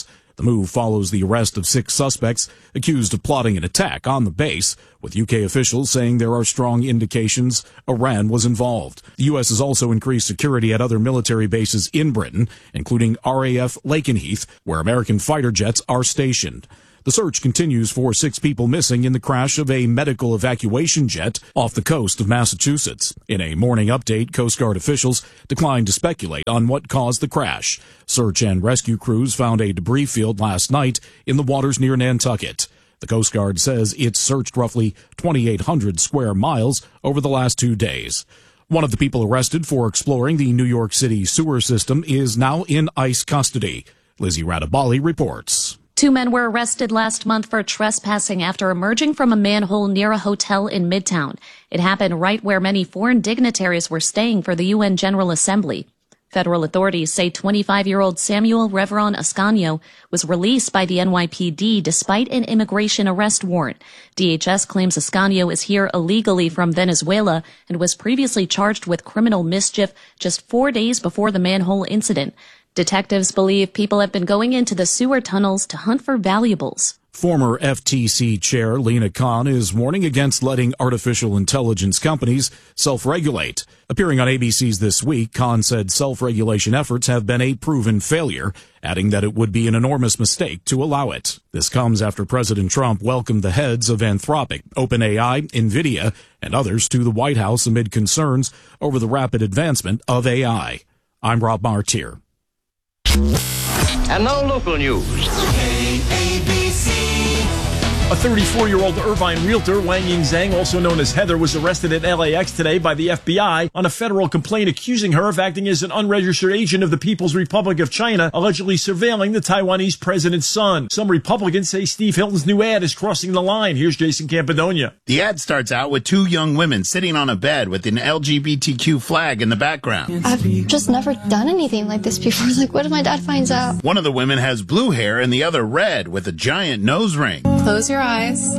The move follows the arrest of six suspects accused of plotting an attack on the base, with U K officials saying there are strong indications Iran was involved. The U S has also increased security at other military bases in Britain, including R A F Lakenheath, where American fighter jets are stationed. The search continues for six people missing in the crash of a medical evacuation jet off the coast of Massachusetts. In a morning update, Coast Guard officials declined to speculate on what caused the crash. Search and rescue crews found a debris field last night in the waters near Nantucket. The Coast Guard says it searched roughly twenty-eight hundred square miles over the last two days. One of the people arrested for exploring the New York City sewer system is now in ICE custody. Lizzie Radabali reports. Two men were arrested last month for trespassing after emerging from a manhole near a hotel in Midtown. It happened right where many foreign dignitaries were staying for the U N General Assembly. Federal authorities say twenty-five-year-old Samuel Reveron Ascanio was released by the N Y P D despite an immigration arrest warrant. D H S claims Ascanio is here illegally from Venezuela and was previously charged with criminal mischief just four days before the manhole incident. Detectives believe people have been going into the sewer tunnels to hunt for valuables. Former F T C Chair Lina Khan is warning against letting artificial intelligence companies self-regulate. Appearing on A B C's This Week, Khan said self-regulation efforts have been a proven failure, adding that it would be an enormous mistake to allow it. This comes after President Trump welcomed the heads of Anthropic, OpenAI, NVIDIA, and others to the White House amid concerns over the rapid advancement of A I. I'm Rob Martier. And now local news. A thirty-four-year-old Irvine realtor, Wang Ying Zhang, also known as Heather, was arrested at L A X today by the F B I on a federal complaint accusing her of acting as an unregistered agent of the People's Republic of China, allegedly surveilling the Taiwanese president's son. Some Republicans say Steve Hilton's new ad is crossing the line. Here's Jason Campidonia. The ad starts out with two young women sitting on a bed with an L G B T Q flag in the background. I've just never done anything like this before. Like, what if my dad finds out? One of the women has blue hair and the other red with a giant nose ring. Close your eyes.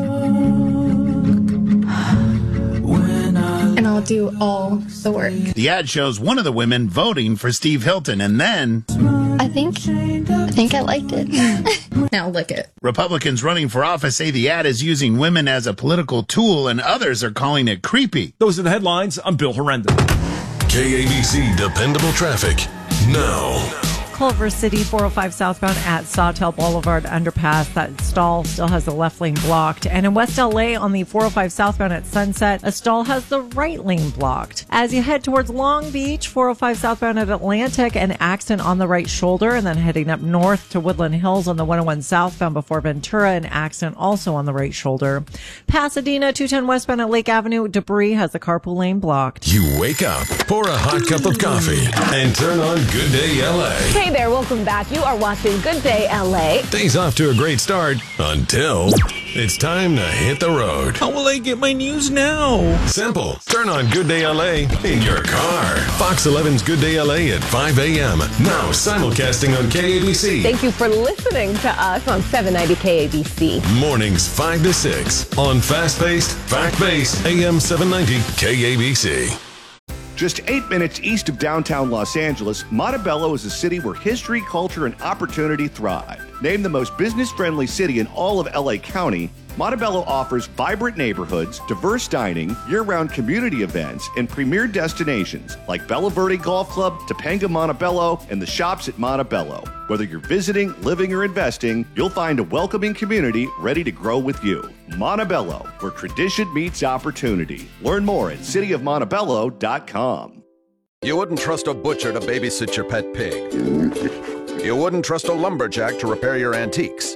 And I'll do all the work. The ad shows one of the women voting for Steve Hilton, and then I think I think I liked it. Now lick it. Republicans running for office say the ad is using women as a political tool, and others are calling it creepy. Those are the headlines. I'm Bill Horrenda. K A B C Dependable Traffic now. Culver City four oh five southbound at Sawtell Boulevard underpass. That stall still has the left lane blocked. And in West L A on the four oh five southbound at Sunset, a stall has the right lane blocked. As you head towards Long Beach, four oh five southbound at Atlantic, an accident on the right shoulder. And then heading up north to Woodland Hills on the one oh one southbound before Ventura, an accident also on the right shoulder. Pasadena, two ten westbound at Lake Avenue, debris has the carpool lane blocked. You wake up, pour a hot cup of coffee, and turn on Good Day L A. Hey there, welcome back. You are watching Good Day L A. Day's off to a great start until it's time to hit the road. How will I get my news now? Simple. Turn on Good Day L A in your car. Fox eleven's Good Day L A at five a.m. Now simulcasting on K A B C. Thank you for listening to us on seven ninety K A B C. Mornings five to six on fast-paced, fact-based A M seven ninety K A B C. Just eight minutes east of downtown Los Angeles, Montebello is a city where history, culture, and opportunity thrive. Named the most business-friendly city in all of L A County, Montebello offers vibrant neighborhoods, diverse dining, year-round community events, and premier destinations like Bella Verde Golf Club, Topanga Montebello, and the shops at Montebello. Whether you're visiting, living, or investing, you'll find a welcoming community ready to grow with you. Montebello, where tradition meets opportunity. Learn more at city of montebello dot com. You wouldn't trust a butcher to babysit your pet pig. You wouldn't trust a lumberjack to repair your antiques.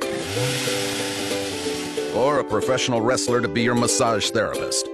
Or a professional wrestler to be your massage therapist.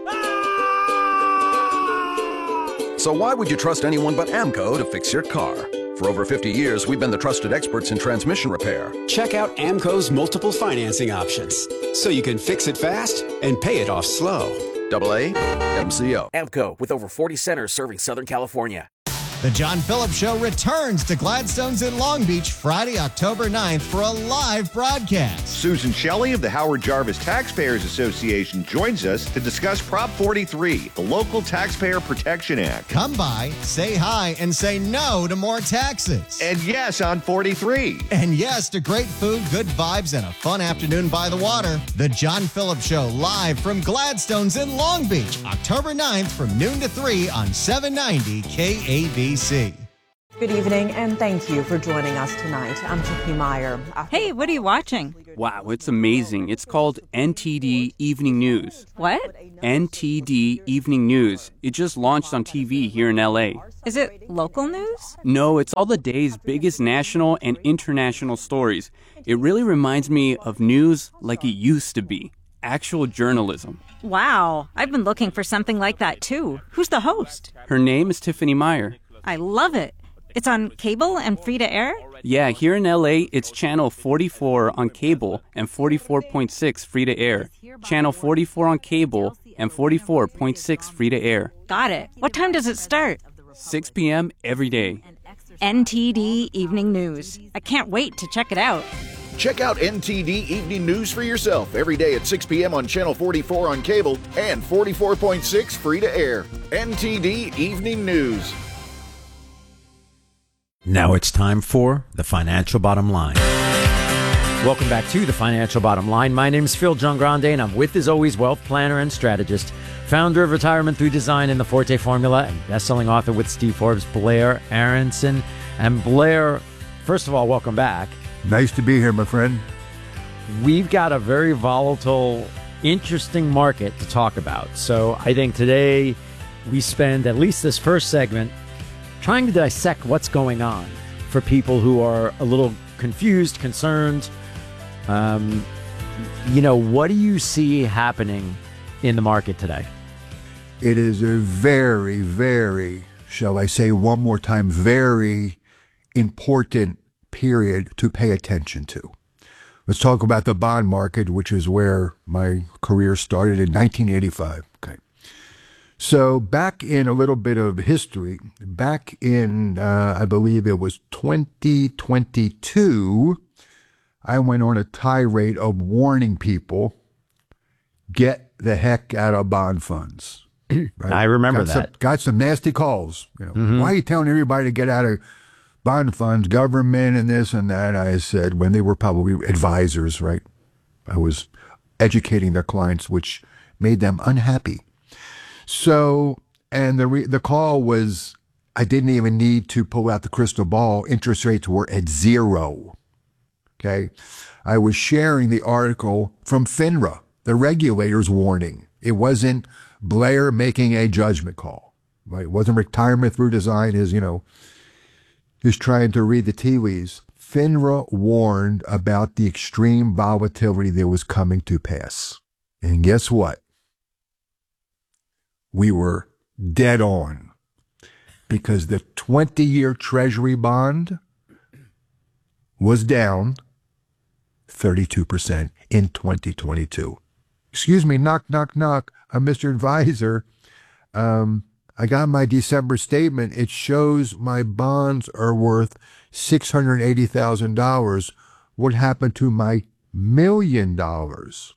So why would you trust anyone but AMCO to fix your car? For over fifty years, we've been the trusted experts in transmission repair. Check out AMCO's multiple financing options, so you can fix it fast and pay it off slow. Double A M C O. AMCO, with over forty centers serving Southern California. The John Phillips Show returns to Gladstone's in Long Beach Friday, October ninth for a live broadcast. Susan Shelley of the Howard Jarvis Taxpayers Association joins us to discuss Prop forty-three, the Local Taxpayer Protection Act. Come by, say hi, and say no to more taxes. And yes on forty-three. And yes to great food, good vibes, and a fun afternoon by the water. The John Phillips Show live from Gladstone's in Long Beach, October ninth from noon to three on seven ninety K A B C. Good evening, and thank you for joining us tonight. I'm Tiffany Meyer. Hey, what are you watching? Wow, it's amazing. It's called N T D Evening News. What? N T D Evening News. It just launched on T V here in L A. Is it local news? No, it's all the day's biggest national and international stories. It really reminds me of news like it used to be. Actual journalism. Wow, I've been looking for something like that too. Who's the host? Her name is Tiffany Meyer. I love it. It's on cable and free to air? Yeah, here in L A, it's channel forty-four on cable and forty-four point six free to air. Channel forty-four on cable and forty-four point six free to air. Got it. What time does it start? six p.m. every day. N T D Evening News. I can't wait to check it out. Check out N T D Evening News for yourself every day at six p.m. on Channel forty-four on cable and forty-four point six free to air. N T D Evening News. Now it's time for the Financial Bottom Line. Welcome back to the Financial Bottom Line. My name is Phil Giangrande, and I'm with, as always, wealth planner and strategist, founder of Retirement Through Design and the Forte Formula, and best-selling author with Steve Forbes, Blair Aronson. And Blair, first of all, welcome back. Nice to be here, my friend. We've got a very volatile, interesting market to talk about. So I think today we spend at least this first segment trying to dissect what's going on for people who are a little confused, concerned. Um, you know, what do you see happening in the market today? It is a very, very, shall I say one more time, very important period to pay attention to. Let's talk about the bond market, which is where my career started in nineteen eighty-five. Okay. So back in a little bit of history, back in, uh, I believe it was twenty twenty-two, I went on a tirade of warning people, get the heck out of bond funds. Right? I remember got that. Some, got some nasty calls. You know, Mm-hmm. why are you telling everybody to get out of bond funds, government, and this and that? I said, when they were probably advisors, right? I was educating their clients, which made them unhappy. So, and the re- the call was, I didn't even need to pull out the crystal ball. Interest rates were at zero. Okay. I was sharing the article from FINRA, the regulators warning. It wasn't Blair making a judgment call, right? It wasn't Retirement Through Design is, you know, who's trying to read the tea leaves. FINRA warned about the extreme volatility that was coming to pass. And guess what? We were dead on, because the twenty-year Treasury bond was down thirty-two percent in twenty twenty-two. Excuse me, knock, knock, knock. I'm Mister Advisor. Um, I got my December statement. It shows my bonds are worth six hundred eighty thousand dollars. What happened to my million dollars?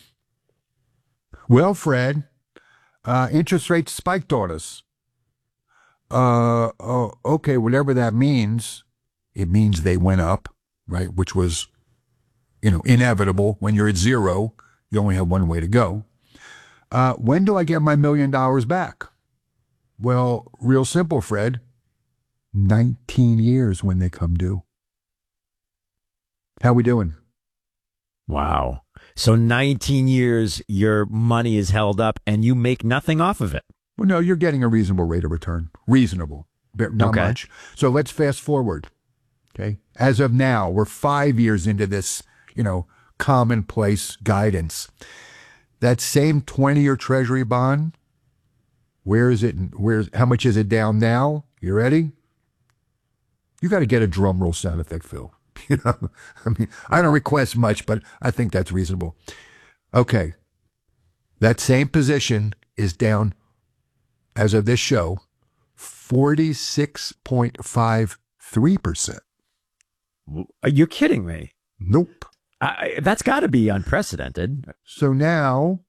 Well, Fred, uh, interest rates spiked on us. Uh, oh, okay, whatever that means, it means they went up, right? Which was, you know, inevitable. When you're at zero, you only have one way to go. Uh, when do I get my million dollars back? Well, real simple, Fred. nineteen years when they come due. How we doing? Wow. So nineteen years, your money is held up and you make nothing off of it. Well, no, you're getting a reasonable rate of return. Reasonable. But not Okay. much. So let's fast forward. Okay. As of now, we're five years into this, you know, commonplace guidance. That same twenty-year Treasury bond, where is it? Where's how much is it down now? You ready? You got to get a drum roll sound effect, Phil. You know, I mean, I don't request much, but I think that's reasonable. Okay, that same position is down, as of this show, forty-six point five three percent. Are you kidding me? Nope. I, that's got to be unprecedented. So now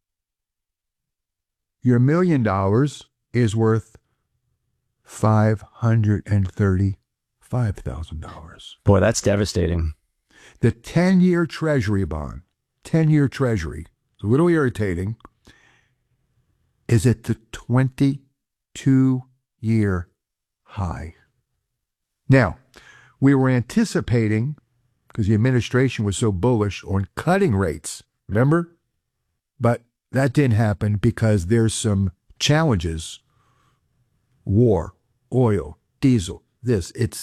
your million dollars is worth five hundred thirty-five thousand dollars. Boy, that's devastating. The ten-year Treasury bond, ten-year Treasury, it's a little irritating, is at the twenty-two-year high. Now, we were anticipating, because the administration was so bullish on cutting rates, remember? But that didn't happen because there's some challenges. War, oil, diesel, this. It's